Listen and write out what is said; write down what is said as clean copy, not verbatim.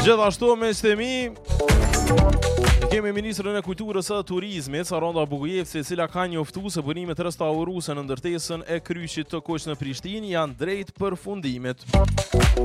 Gjithashtu me shtemi kemi Ministrën e Kulturës së Turizmit, Saranda Bugujevci, e cila ka njoftuar se bunimet restauruese në ndërtesën e kryqit të Kuq në Prishtinë janë drejt përfundimit.